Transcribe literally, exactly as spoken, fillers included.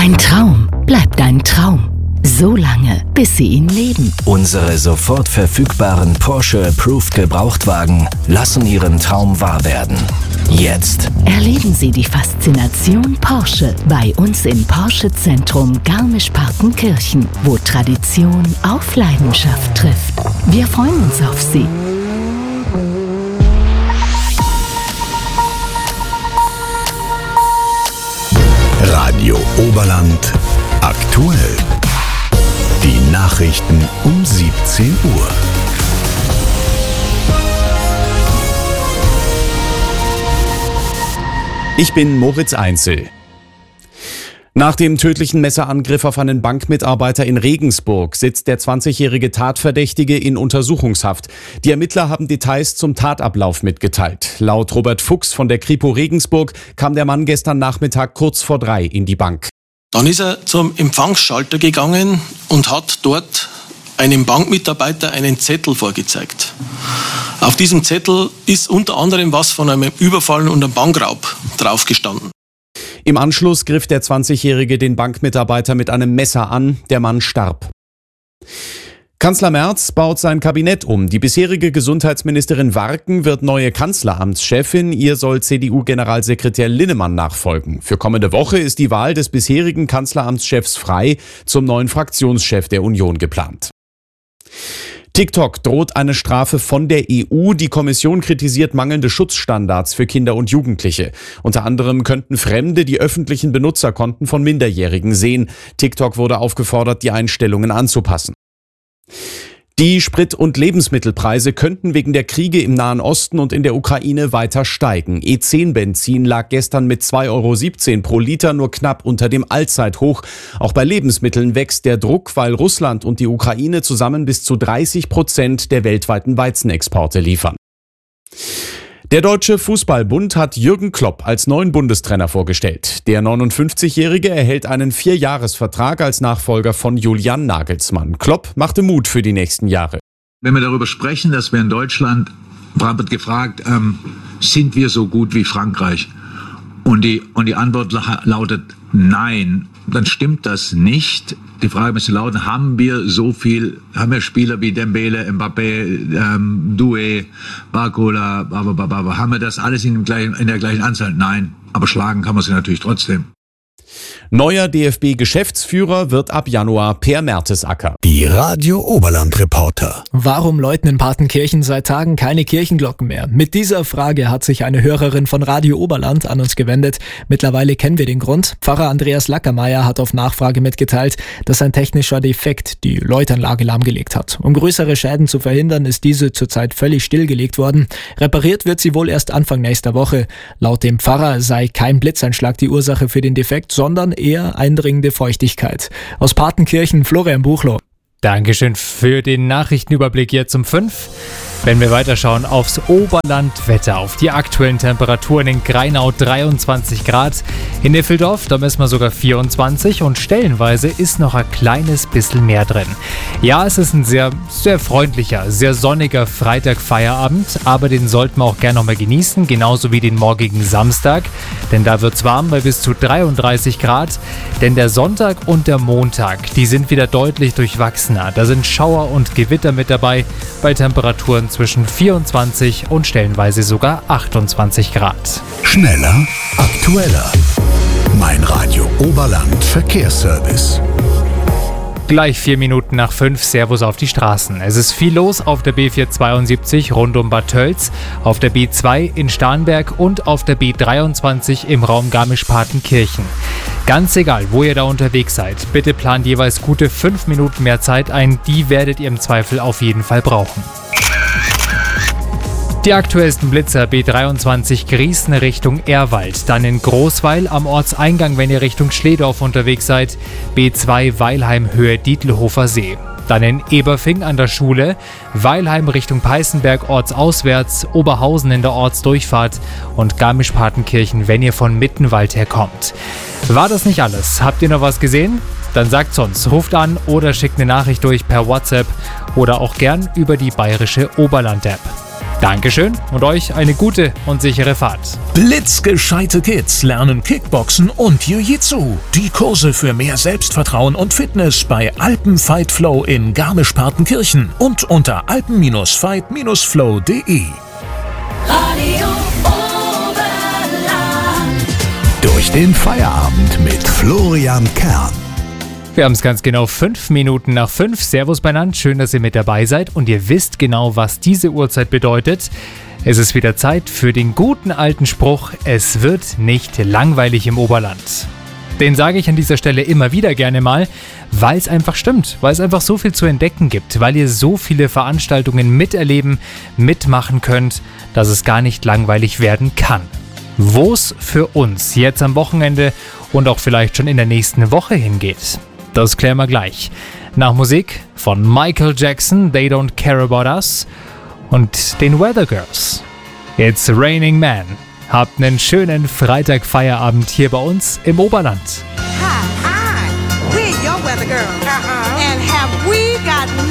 Ein Traum bleibt ein Traum. So lange, bis Sie ihn leben. Unsere sofort verfügbaren Porsche Approved Gebrauchtwagen lassen Ihren Traum wahr werden. Jetzt Erleben Sie die Faszination Porsche bei uns im Porsche Zentrum Garmisch-Partenkirchen, wo Tradition auf Leidenschaft trifft. Wir freuen uns auf Sie. Radio Oberland aktuell. Die Nachrichten um siebzehn Uhr. Ich bin Moritz Einzel. Nach dem tödlichen Messerangriff auf einen Bankmitarbeiter in Regensburg sitzt der zwanzigjährige Tatverdächtige in Untersuchungshaft. Die Ermittler haben Details zum Tatablauf mitgeteilt. Laut Robert Fuchs von der Kripo Regensburg kam der Mann gestern Nachmittag kurz vor drei in die Bank. Dann ist er zum Empfangsschalter gegangen und hat dort einem Bankmitarbeiter einen Zettel vorgezeigt. Auf diesem Zettel ist unter anderem was von einem Überfall und einem Bankraub draufgestanden. Im Anschluss griff der zwanzigjährige den Bankmitarbeiter mit einem Messer an. Der Mann starb. Kanzler Merz baut sein Kabinett um. Die bisherige Gesundheitsministerin Warken wird neue Kanzleramtschefin. Ihr soll C D U-Generalsekretär Linnemann nachfolgen. Für kommende Woche ist die Wahl des bisherigen Kanzleramtschefs Frey zum neuen Fraktionschef der Union geplant. TikTok droht eine Strafe von der E U. Die Kommission kritisiert mangelnde Schutzstandards für Kinder und Jugendliche. Unter anderem könnten Fremde die öffentlichen Benutzerkonten von Minderjährigen sehen. TikTok wurde aufgefordert, die Einstellungen anzupassen. Die Sprit- und Lebensmittelpreise könnten wegen der Kriege im Nahen Osten und in der Ukraine weiter steigen. E zehn Benzin lag gestern mit zwei Euro siebzehn pro Liter nur knapp unter dem Allzeithoch. Auch bei Lebensmitteln wächst der Druck, weil Russland und die Ukraine zusammen bis zu dreißig Prozent der weltweiten Weizenexporte liefern. Der Deutsche Fußballbund hat Jürgen Klopp als neuen Bundestrainer vorgestellt. Der neunundfünfzigjährige erhält einen Vierjahresvertrag als Nachfolger von Julian Nagelsmann. Klopp machte Mut für die nächsten Jahre. Wenn wir darüber sprechen, dass wir in Deutschland, Brabant gefragt, ähm, sind wir so gut wie Frankreich? Und die, und die Antwort lautet nein, dann stimmt das nicht. Die Frage müsste lauten, haben wir so viel, haben wir Spieler wie Dembele, Mbappé, ähm, Doué, Barcola, babababa, haben wir das alles in, dem gleichen, in der gleichen Anzahl? Nein, aber schlagen kann man sie natürlich trotzdem. Neuer D F B-Geschäftsführer wird ab Januar Per Mertesacker. Die Radio Oberland Reporter. Warum läuten in Partenkirchen seit Tagen keine Kirchenglocken mehr? Mit dieser Frage hat sich eine Hörerin von Radio Oberland an uns gewendet. Mittlerweile kennen wir den Grund. Pfarrer Andreas Lackermeier hat auf Nachfrage mitgeteilt, dass ein technischer Defekt die Läutanlage lahmgelegt hat. Um größere Schäden zu verhindern, ist diese zurzeit völlig stillgelegt worden. Repariert wird sie wohl erst Anfang nächster Woche. Laut dem Pfarrer sei kein Blitzeinschlag die Ursache für den Defekt, sondern eher eindringende Feuchtigkeit. Aus Partenkirchen, Florian Buchloh. Dankeschön für den Nachrichtenüberblick jetzt um fünf. Wenn wir weiterschauen aufs Oberlandwetter, auf die aktuellen Temperaturen in Grainau dreiundzwanzig Grad, in Niffeldorf, da messen wir sogar vierundzwanzig und stellenweise ist noch ein kleines bisschen mehr drin. Ja, es ist ein sehr, sehr freundlicher, sehr sonniger Freitag-Feierabend, aber den sollten wir auch gerne noch mal genießen, genauso wie den morgigen Samstag, denn da wird's warm bei bis zu dreiunddreißig Grad, denn der Sonntag und der Montag, die sind wieder deutlich durchwachsener. Da sind Schauer und Gewitter mit dabei, bei Temperaturen zwischen vierundzwanzig und stellenweise sogar achtundzwanzig Grad. Schneller, aktueller. Mein Radio Oberland Verkehrsservice. Gleich vier Minuten nach fünf, Servus auf die Straßen. Es ist viel los auf der B vierhundertzweiundsiebzig rund um Bad Tölz, auf der B zwei in Starnberg und auf der B dreiundzwanzig im Raum Garmisch-Partenkirchen. Ganz egal, wo ihr da unterwegs seid, bitte plant jeweils gute fünf Minuten mehr Zeit ein, die werdet ihr im Zweifel auf jeden Fall brauchen. Die aktuellsten Blitzer B dreiundzwanzig Griesen Richtung Ehrwald, dann in Großweil am Ortseingang, wenn ihr Richtung Schledorf unterwegs seid, B zwei Weilheim Höhe Dietelhofer See. Dann in Eberfing an der Schule, Weilheim Richtung Peißenberg ortsauswärts, Oberhausen in der Ortsdurchfahrt und Garmisch-Partenkirchen, wenn ihr von Mittenwald herkommt. War das nicht alles? Habt ihr noch was gesehen? Dann sagt's uns, ruft an oder schickt eine Nachricht durch per WhatsApp oder auch gern über die bayerische Oberland-App. Dankeschön und euch eine gute und sichere Fahrt. Blitzgescheite Kids lernen Kickboxen und Jiu-Jitsu. Die Kurse für mehr Selbstvertrauen und Fitness bei Alpen Fight Flow in Garmisch-Partenkirchen und unter alpen fight flow punkt de. Radio Oberland. Durch den Feierabend mit Florian Kern. Wir haben es ganz genau fünf Minuten nach fünf. Servus beieinander, schön, dass ihr mit dabei seid und ihr wisst genau, was diese Uhrzeit bedeutet. Es ist wieder Zeit für den guten alten Spruch, es wird nicht langweilig im Oberland. Den sage ich an dieser Stelle immer wieder gerne mal, weil es einfach stimmt, weil es einfach so viel zu entdecken gibt, weil ihr so viele Veranstaltungen miterleben, mitmachen könnt, dass es gar nicht langweilig werden kann. Wo es für uns jetzt am Wochenende und auch vielleicht schon in der nächsten Woche hingeht, das klären wir gleich. Nach Musik von Michael Jackson, They Don't Care About Us und den Weather Girls. It's Raining Man. Habt einen schönen Freitag-Feierabend hier bei uns im Oberland. Hi, hi, we're your Weather Girls. Uh-huh. And have we got